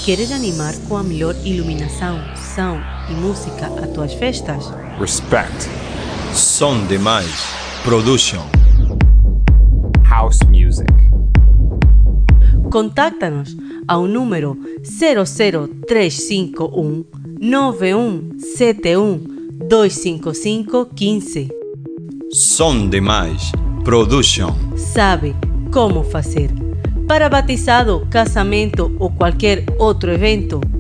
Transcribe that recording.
Queres animar com a melhor iluminação, som e música as tuas festas? Respect. Som Demais Production. House music. Contacta-nos ao número 00351 9171 255 15. Som Demais Production. Sabe como fazer. Para batizado, casamento ou qualquer outro evento,